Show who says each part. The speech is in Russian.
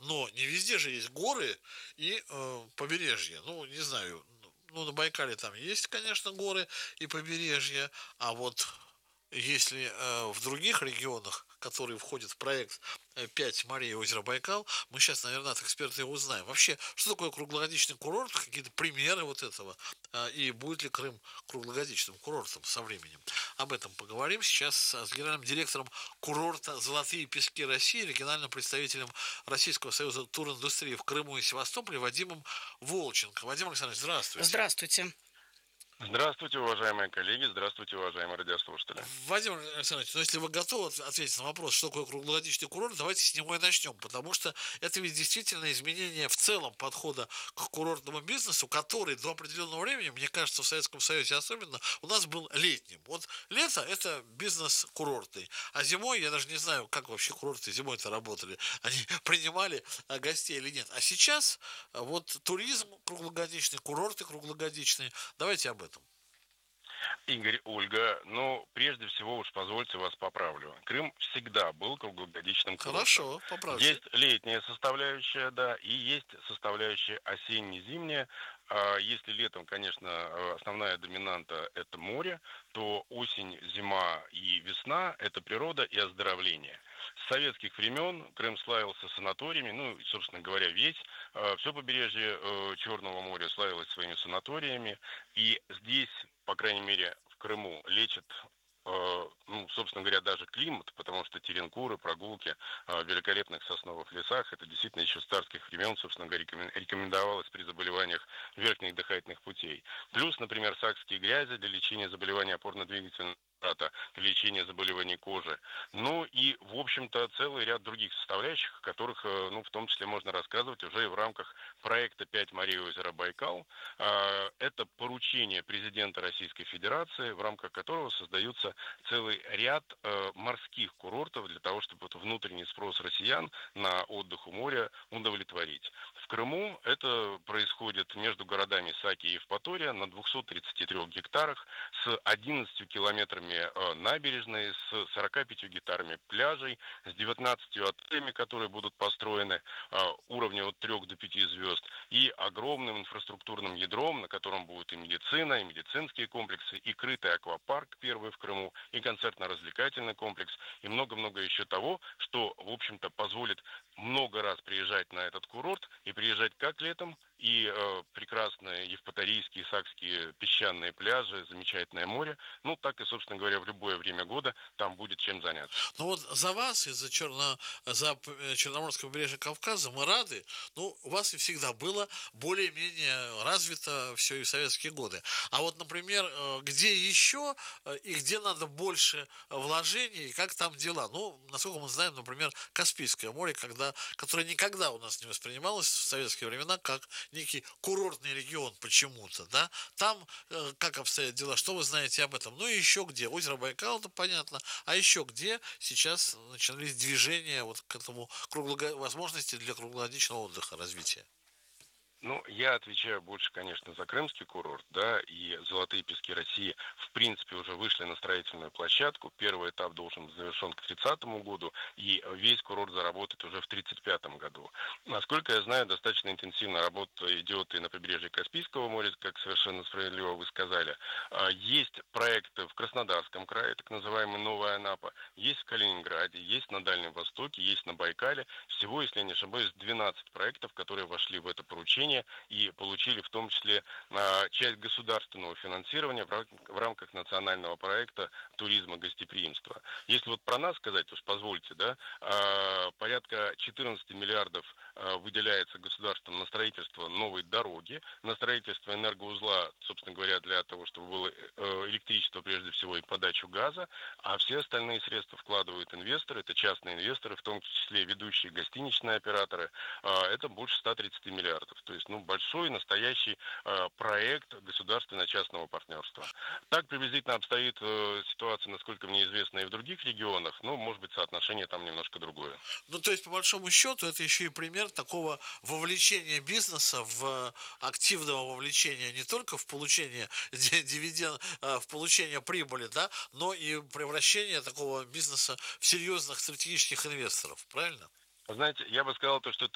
Speaker 1: но не везде же есть горы и побережье. Ну, не знаю, ну, на Байкале там есть, конечно, горы и побережье, а вот если в других регионах, которые входят в проект «Пять морей озера Байкал», мы сейчас, наверное, от эксперта его узнаем. Вообще, что такое круглогодичный курорт, какие-то примеры вот этого, и будет ли Крым круглогодичным курортом со временем. Об этом поговорим сейчас с генеральным директором курорта «Золотые пески России», региональным представителем Российского союза туриндустрии в Крыму и Севастополе Вадимом Волченко. Вадим Александрович, здравствуйте.
Speaker 2: Здравствуйте.
Speaker 3: Здравствуйте, уважаемые коллеги, здравствуйте, уважаемые радиослушатели.
Speaker 1: Владимир Александрович, ну если вы готовы ответить на вопрос, что такое круглогодичный курорт, давайте с него и начнем, потому что это ведь действительно изменение в целом подхода к курортному бизнесу, который до определенного времени, мне кажется, в Советском Союзе особенно, у нас был летним. Вот лето – это бизнес курортный, а зимой, я даже не знаю, как вообще курорты зимой-то работали, они принимали гостей или нет. А сейчас вот туризм круглогодичный, курорты круглогодичные, давайте об этом.
Speaker 3: Игорь, Ольга, ну, прежде всего уж позвольте вас поправлю. Крым всегда был круглогодичным курортом.
Speaker 1: Хорошо, поправьте.
Speaker 3: Есть летняя составляющая, да, и есть составляющая осенне-зимняя. Если летом, конечно, основная доминанта – это море, то осень, зима и весна – это природа и оздоровление. С советских времен Крым славился санаториями, ну, и, собственно говоря, все побережье Черного моря славилось своими санаториями, и здесь, по крайней мере, в Крыму лечат, ну, собственно говоря, даже климат, потому что теренкуры, прогулки в великолепных сосновых лесах, это действительно еще с царских времен, собственно говоря, рекомендовалось при заболеваниях верхних дыхательных путей. Плюс, например, сакские грязи для лечения заболеваний опорно-двигательного аппарата, для лечения заболеваний кожи. Ну и, в общем-то, целый ряд других составляющих, о которых, ну, в том числе можно рассказывать уже и в рамках проекта «Пять морей озера Байкал». Это поручение президента Российской Федерации, в рамках которого создаются целый ряд морских курортов для того, чтобы вот внутренний спрос россиян на отдых у моря удовлетворить. В Крыму это происходит между городами Саки и Евпатория на 233 гектарах с 11 километрами набережной, с 45 гектарами пляжей, с 19 отелями, которые будут построены уровня от 3 до 5 звезд, и огромным инфраструктурным ядром, на котором будут и медицина, и медицинские комплексы, и крытый аквапарк первый в Крыму, и концертно-развлекательный комплекс, и много-много еще того, что, в общем-то, позволит много раз приезжать на этот курорт, и приезжать как летом, и прекрасные евпаторийские, сакские песчаные пляжи, замечательное море, ну, так и, собственно говоря, в любое время года там будет чем заняться.
Speaker 1: Ну вот за вас и за Черноморское побережье Кавказа мы рады. Ну, у вас и всегда было более-менее развито все и в советские годы. А вот, например, где еще и где надо больше вложений, и как там дела? Ну, насколько мы знаем, например, Каспийское море, которое никогда у нас не воспринималось в советские времена как некий курортный регион почему-то, да? Там как обстоят дела? Что вы знаете об этом? Ну и еще где? Озеро Байкал, это понятно. А еще где сейчас начались движения вот к этому возможности для круглогодичного отдыха, развития?
Speaker 3: Ну, я отвечаю больше, конечно, за крымский курорт, да, и «Золотые пески России» в принципе уже вышли на строительную площадку. Первый этап должен быть завершен к 30 году, и весь курорт заработает уже в 35 году. Насколько я знаю, достаточно интенсивная работа идет и на побережье Каспийского моря, как совершенно справедливо вы сказали. Есть проекты в Краснодарском крае, так называемый Новая Анапа, есть в Калининграде, есть на Дальнем Востоке, есть на Байкале. Всего, если я не ошибаюсь, 12 проектов, которые вошли в это поручение и получили в том числе часть государственного финансирования в рамках национального проекта туризма гостеприимства. Если вот про нас сказать, уж позвольте, да, порядка 14 миллиардов выделяется государством на строительство новой дороги, на строительство энергоузла, собственно говоря, для того, чтобы было электричество прежде всего и подачу газа, а все остальные средства вкладывают инвесторы, это частные инвесторы, в том числе ведущие гостиничные операторы, это больше 130 миллиардов. То есть, ну, большой настоящий проект государственно-частного партнерства. Так приблизительно обстоит ситуация, насколько мне известно, и в других регионах, но, может быть, соотношение там немножко другое.
Speaker 1: Ну, то есть, по большому счету, это еще и пример такого вовлечения бизнеса, в активного вовлечения не только в получение дивиденд, в получение прибыли, да, но и превращение такого бизнеса в серьезных стратегических инвесторов, правильно?
Speaker 3: Знаете, я бы сказал, то, что это